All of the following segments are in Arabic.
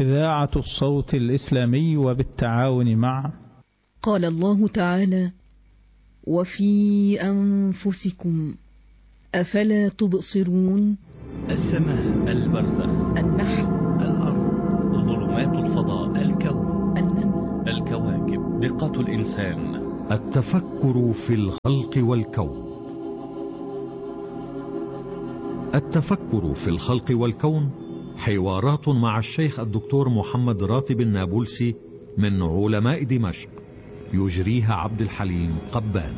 إذاعة الصوت الإسلامي وبالتعاون مع قال الله تعالى: وفي أنفسكم أفلا تبصرون. السماء، البرزخ، النحل، الأرض، ظلمات الفضاء، الكون، النمل، الكواكب، دقة الإنسان، التفكر في الخلق والكون. التفكر في الخلق والكون حوارات مع الشيخ الدكتور محمد راتب النابلسي من علماء دمشق، يجريها عبد الحليم قبان.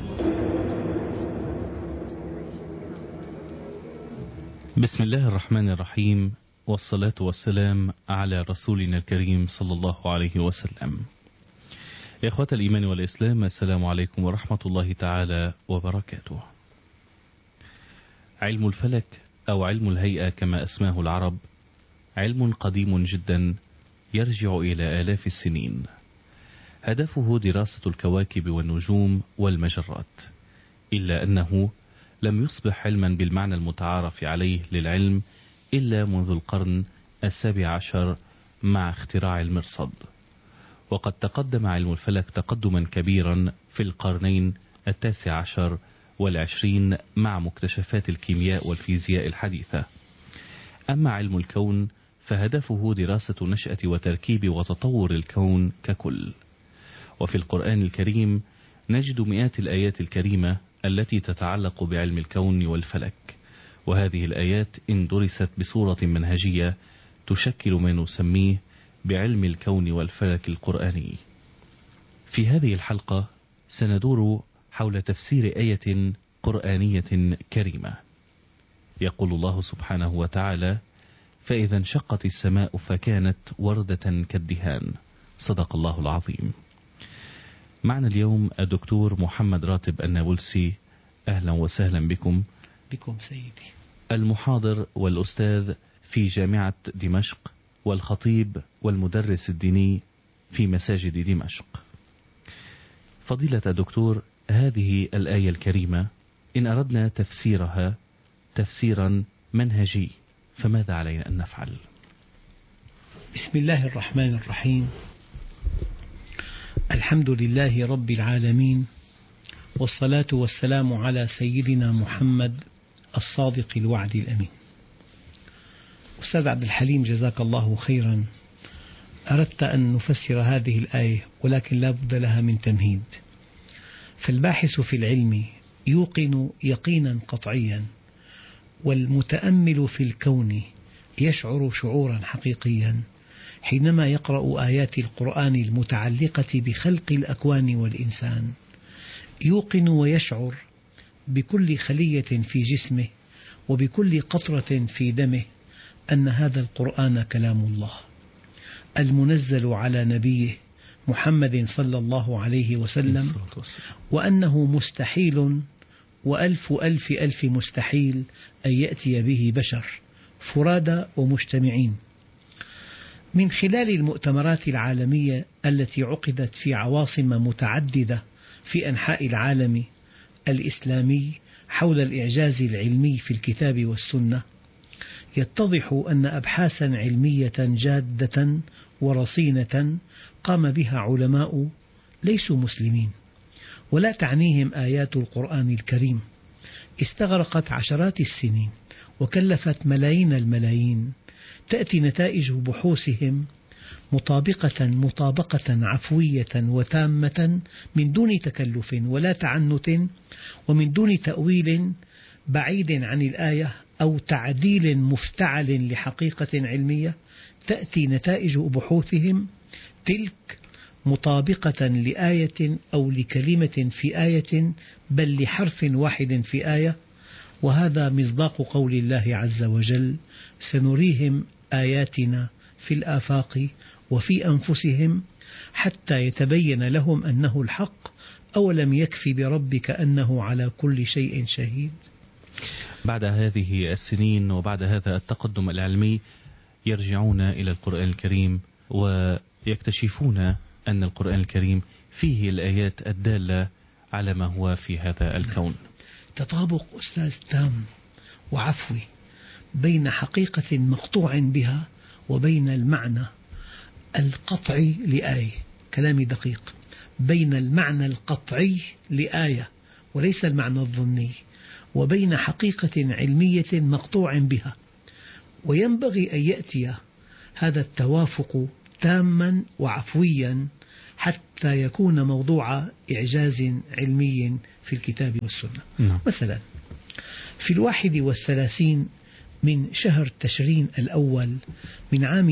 بسم الله الرحمن الرحيم، والصلاة والسلام على رسولنا الكريم صلى الله عليه وسلم. إخوة الإيمان والإسلام، السلام عليكم ورحمة الله تعالى وبركاته. علم الفلك أو علم الهيئة كما أسماه العرب علم قديم جدا يرجع إلى آلاف السنين. هدفه دراسة الكواكب والنجوم والمجرات، إلا أنه لم يصبح علما بالمعنى المتعارف عليه للعلم إلا منذ القرن 17 مع اختراع المرصد. وقد تقدم علم الفلك تقدما كبيرا في القرنين 19 و20 مع مكتشفات الكيمياء والفيزياء الحديثة. أما علم الكون فهدفه دراسة نشأة وتركيب وتطور الكون ككل. وفي القرآن الكريم نجد مئات الآيات الكريمة التي تتعلق بعلم الكون والفلك، وهذه الآيات إن درست بصورة منهجية تشكل ما نسميه بعلم الكون والفلك القرآني. في هذه الحلقة سندور حول تفسير آية قرآنية كريمة. يقول الله سبحانه وتعالى: فإذا انشقت السماء فكانت وردة كالدهان. صدق الله العظيم. معنا اليوم الدكتور محمد راتب النابلسي، أهلا وسهلا بكم. بكم سيدي. المحاضر والأستاذ في جامعة دمشق، والخطيب والمدرس الديني في مساجد دمشق. فضيلة الدكتور، هذه الآية الكريمة إن أردنا تفسيرها تفسيرا منهجي فماذا علينا أن نفعل؟ بسم الله الرحمن الرحيم. الحمد لله رب العالمين، والصلاة والسلام على سيدنا محمد الصادق الوعد الأمين. أستاذ عبد الحليم، جزاك الله خيرا. أردت أن نفسر هذه الآية، ولكن لا بد لها من تمهيد. فالباحث في العلم يوقن يقينا قطعيا، والمتأمل في الكون يشعر شعورا حقيقيا حينما يقرأ آيات القرآن المتعلقة بخلق الأكوان والإنسان. يوقن ويشعر بكل خلية في جسمه وبكل قطرة في دمه أن هذا القرآن كلام الله المنزل على نبيه محمد صلى الله عليه وسلم، وأنه مستحيل وألف ألف ألف مستحيل أن يأتي به بشر فرادى ومجتمعين. من خلال المؤتمرات العالمية التي عقدت في عواصم متعددة في أنحاء العالم الإسلامي حول الإعجاز العلمي في الكتاب والسنة، يتضح أن أبحاثا علمية جادة ورصينة قام بها علماء ليسوا مسلمين ولا تعنيهم آيات القرآن الكريم، استغرقت عشرات السنين وكلفت ملايين الملايين. تأتي نتائج بحوثهم مطابقة عفوية وتامة من دون تكلف ولا تعنت، ومن دون تأويل بعيد عن الآية أو تعديل مفتعل لحقيقة علمية. تأتي نتائج بحوثهم تلك مطابقة لآية أو لكلمة في آية، بل لحرف واحد في آية. وهذا مصداق قول الله عز وجل: سنريهم آياتنا في الآفاق وفي أنفسهم حتى يتبين لهم أنه الحق أولم يكف بربك أنه على كل شيء شهيد. بعد هذه السنين وبعد هذا التقدم العلمي يرجعون إلى القرآن الكريم ويكتشفون أن القرآن الكريم فيه الآيات الدالة على ما هو في هذا الكون. تطابق أستاذ تام وعفوي بين حقيقة مقطوع بها وبين المعنى القطعي لآية، كلامي دقيق، بين المعنى القطعي لآية وليس المعنى الظني، وبين حقيقة علمية مقطوع بها، وينبغي أن يأتي هذا التوافق تاما وعفويا حتى يكون موضوع إعجاز علمي في الكتاب والسنة. مثلا في 31 من شهر تشرين الأول من عام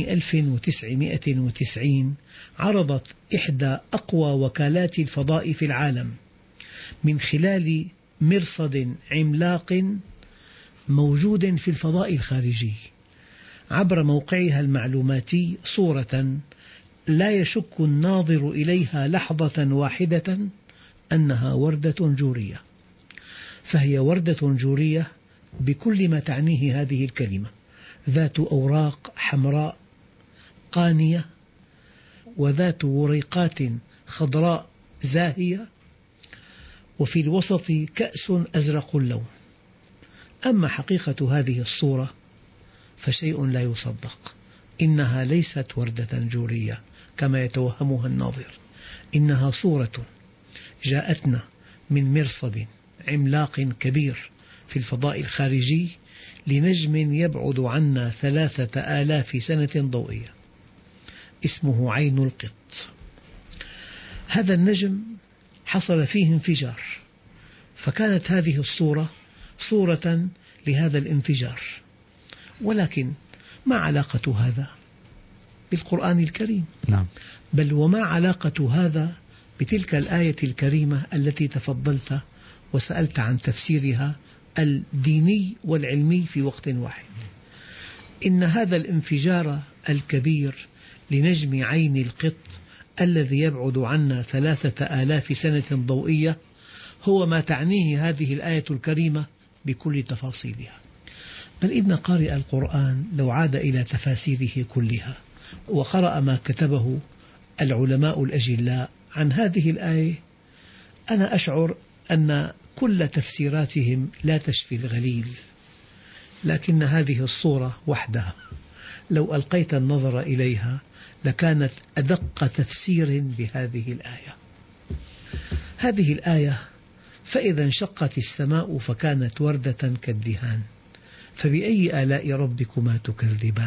1990 عرضت إحدى أقوى وكالات الفضاء في العالم من خلال مرصد عملاق موجود في الفضاء الخارجي عبر موقعها المعلوماتي صورة لا يشك الناظر إليها لحظة واحدة أنها وردة جورية، فهي وردة جورية بكل ما تعنيه هذه الكلمة، ذات أوراق حمراء قانية وذات وريقات خضراء زاهية، وفي الوسط كأس أزرق اللون. أما حقيقة هذه الصورة فشيء لا يصدق، إنها ليست وردة جورية كما يتوهمها الناظر، إنها صورة جاءتنا من مرصد عملاق كبير في الفضاء الخارجي لنجم يبعد عنا 3000 سنة ضوئية اسمه عين القط. هذا النجم حصل فيه انفجار، فكانت هذه الصورة صورة لهذا الانفجار. ولكن ما علاقة هذا بالقرآن الكريم؟ نعم. بل وما علاقة هذا بتلك الآية الكريمة التي تفضلت وسألت عن تفسيرها الديني والعلمي في وقت واحد. إن هذا الانفجار الكبير لنجم عين القط الذي يبعد عنا 3000 سنة ضوئية هو ما تعنيه هذه الآية الكريمة بكل تفاصيلها. بل إن قارئ القرآن لو عاد إلى تفاسيره كلها وقرأ ما كتبه العلماء الأجلاء عن هذه الآية، أنا أشعر أن كل تفسيراتهم لا تشفي الغليل، لكن هذه الصورة وحدها لو ألقيت النظر إليها لكانت أدق تفسير لهذه الآية. هذه الآية: فإذا انشقت السماء فكانت وردة كالدهان فبأي آلاء ربكما تكذبان.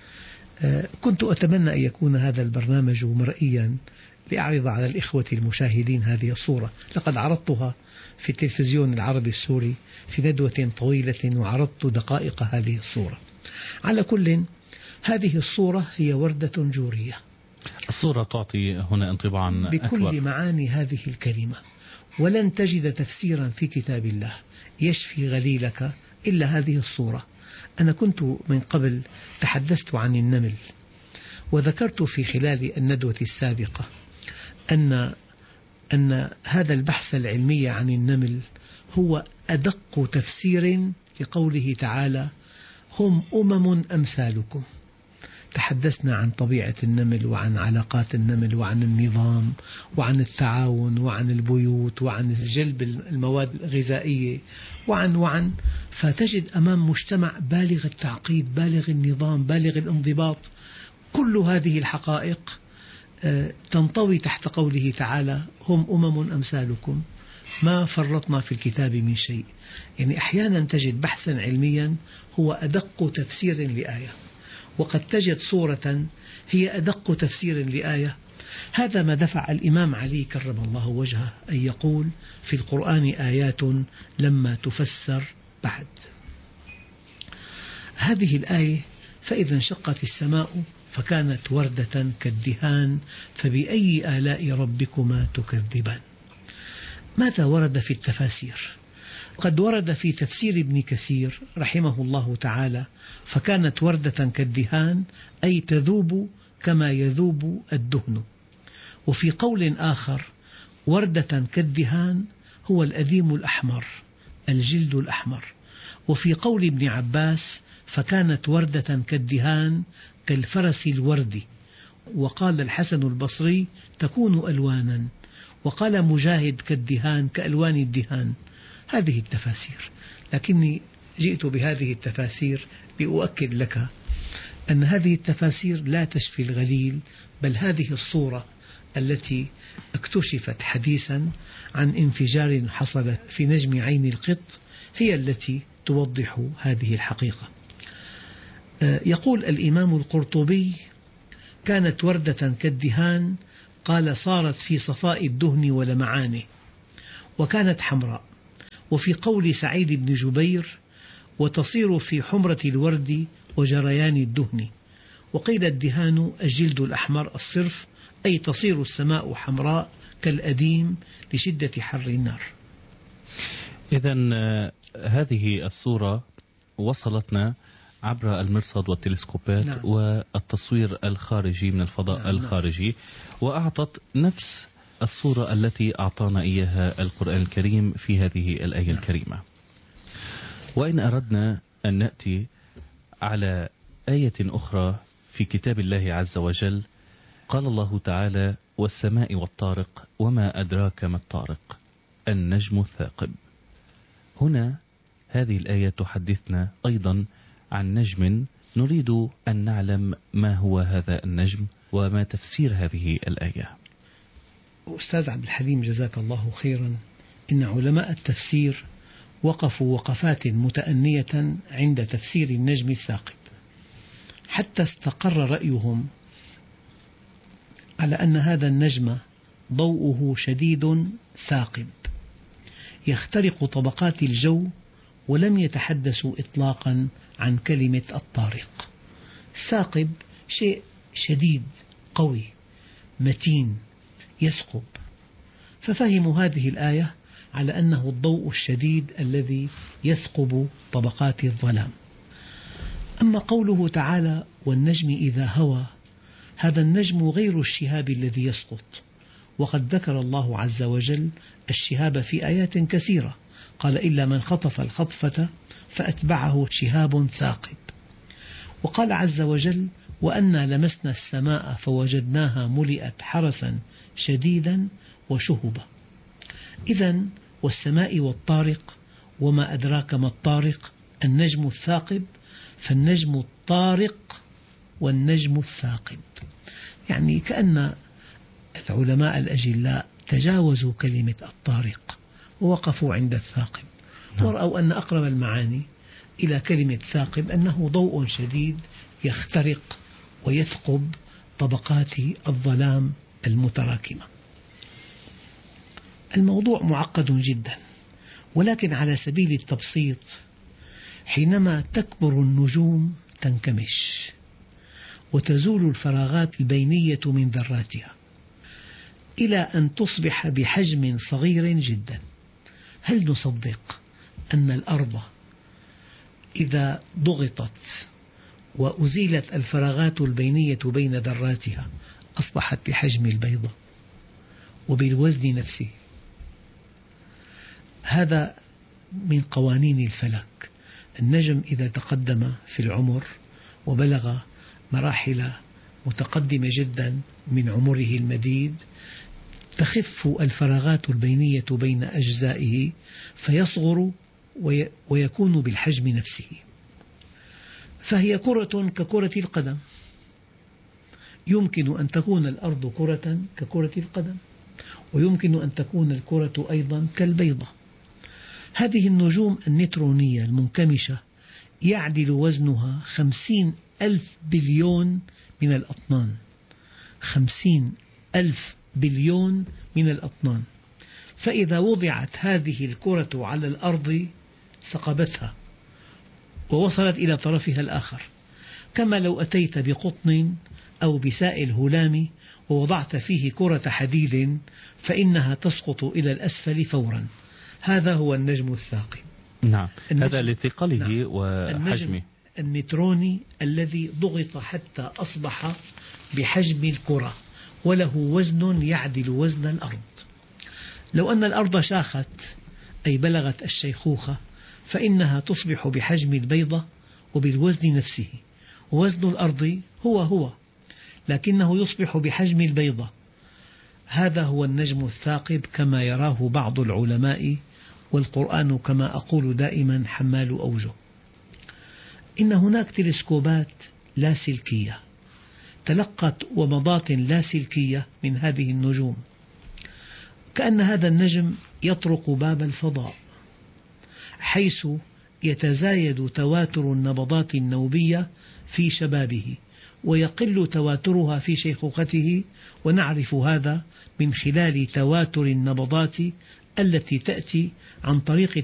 كنت أتمنى أن يكون هذا البرنامج مرئيا لأعرض على الإخوة المشاهدين هذه الصورة. لقد عرضتها في التلفزيون العربي السوري في ندوة طويلة وعرضت دقائق هذه الصورة. على كل، هذه الصورة هي وردة جورية. الصورة تعطي هنا انطباعا بكل أكبر معاني هذه الكلمة، ولن تجد تفسيرا في كتاب الله يشفي غليلك إلا هذه الصورة. أنا كنت من قبل تحدثت عن النمل، وذكرت في خلال الندوة السابقة أن هذا البحث العلمي عن النمل هو أدق تفسير لقوله تعالى: هم أمم أمثالكم. تحدثنا عن طبيعة النمل وعن علاقات النمل وعن النظام وعن التعاون وعن البيوت وعن جلب المواد الغذائية وعن فتجد أمام مجتمع بالغ التعقيد، بالغ النظام، بالغ الانضباط. كل هذه الحقائق تنطوي تحت قوله تعالى: هم أمم أمثالكم، ما فرطنا في الكتاب من شيء. يعني أحيانا تجد بحثا علميا هو أدق تفسير لآية، وقد تجد صورة هي أدق تفسير لآية. هذا ما دفع الإمام علي كرم الله وجهه أن يقول: في القرآن آيات لما تفسر بعد. هذه الآية: فإذا انشقت السماء فكانت وردة كالدهان فبأي آلاء ربكما تكذبان. ماذا ورد في التفاسير؟ قد ورد في تفسير ابن كثير رحمه الله تعالى: فكانت وردة كالدهان أي تذوب كما يذوب الدهن. وفي قول آخر: وردة كالدهان هو الأديم الأحمر، الجلد الأحمر. وفي قول ابن عباس: فكانت وردة كالدهان كالفرس الوردي. وقال الحسن البصري: تكون ألوانا. وقال مجاهد: كالدهان كألوان الدهان. هذه التفاسير، لكني جئت بهذه التفاسير لأؤكد لك أن هذه التفاسير لا تشفي الغليل، بل هذه الصورة التي اكتشفت حديثا عن انفجار حصل في نجم عين القط هي التي توضح هذه الحقيقة. يقول الإمام القرطبي: كانت وردة كالدهان، قال صارت في صفاء الدهن ولمعانه، وكانت حمراء. وفي قول سعيد بن جبير: وتصير في حمرة الورد وجريان الدهن. وقيل الدهان الجلد الأحمر الصرف، أي تصير السماء حمراء كالأديم لشدة حر النار. إذن هذه الصورة وصلتنا عبر المرصد والتلسكوبات نعم. والتصوير الخارجي من الفضاء نعم. الخارجي، وأعطت نفس الصورة التي أعطانا إياها القرآن الكريم في هذه الآية الكريمة. وإن أردنا أن نأتي على آية أخرى في كتاب الله عز وجل، قال الله تعالى: والسماء والطارق وما أدراك ما الطارق النجم الثاقب. هنا هذه الآية تحدثنا أيضا عن نجم، نريد أن نعلم ما هو هذا النجم وما تفسير هذه الآية. أستاذ عبد الحليم جزاك الله خيرا، إن علماء التفسير وقفوا وقفات متأنية عند تفسير النجم الثاقب، حتى استقر رأيهم على أن هذا النجم ضوءه شديد ثاقب يخترق طبقات الجو، ولم يتحدثوا إطلاقا عن كلمة الطارق. الثاقب شيء شديد قوي متين يثقب، ففهموا هذه الآية على أنه الضوء الشديد الذي يثقب طبقات الظلام. أما قوله تعالى: والنجم إذا هوى، هذا النجم غير الشهاب الذي يسقط، وقد ذكر الله عز وجل الشهاب في آيات كثيرة، قال: إلا من خطف الخطفة فأتبعه شهاب ثاقب. وقال عز وجل: وأنا لمسنا السماء فوجدناها ملئت حرسا شديدا وشهبا. إذن والسماء والطارق وما أدراك ما الطارق النجم الثاقب، فالنجم الطارق والنجم الثاقب، يعني كأن العلماء الأجلاء تجاوزوا كلمة الطارق ووقفوا عند الثاقب، ورأوا أن أقرب المعاني إلى كلمة ثاقب أنه ضوء شديد يخترق ويثقب طبقات الظلام المتراكمة. الموضوع معقد جدا، ولكن على سبيل التبسيط، حينما تكبر النجوم تنكمش وتزول الفراغات البينية من ذراتها إلى أن تصبح بحجم صغير جدا. هل نصدق أن الأرض إذا ضغطت وأزيلت الفراغات البينية بين ذراتها أصبحت بحجم البيضة وبالوزن نفسه؟ هذا من قوانين الفلك. النجم إذا تقدم في العمر وبلغ مراحل متقدمة جدا من عمره المديد، تخف الفراغات البينية بين أجزائه فيصغر ويكون بالحجم نفسه، فهي كرة ككرة القدم. يمكن أن تكون الأرض كرة ككرة القدم، ويمكن أن تكون الكرة أيضا كالبيضة. هذه النجوم النيوترونية المنكمشة يعدل وزنها 50,000 بليون من الأطنان، 50,000 بليون من الأطنان. فإذا وضعت هذه الكرة على الأرض ثقبتها ووصلت إلى طرفها الآخر، كما لو أتيت بقطن أو بسائل هلامي ووضعت فيه كرة حديد فإنها تسقط إلى الأسفل فورا. هذا هو النجم الثاقب. نعم، هذا لثقله. نعم. وحجمه النيوتروني الذي ضغط حتى أصبح بحجم الكرة وله وزن يعدل وزن الأرض. لو أن الأرض شاخت أي بلغت الشيخوخة فإنها تصبح بحجم البيضة وبالوزن نفسه، ووزن الأرض هو لكنه يصبح بحجم البيضة. هذا هو النجم الثاقب كما يراه بعض العلماء، والقرآن كما أقول دائما حمال أوجه. إن هناك تلسكوبات لاسلكية، تلقت ومضات لاسلكية من هذه النجوم، كأن هذا النجم يطرق باب الفضاء، حيث يتزايد تواتر النبضات النوبية في شبابه ويقل تواترها في شيخوخته، ونعرف هذا من خلال تواتر النبضات التي تأتي عن طريق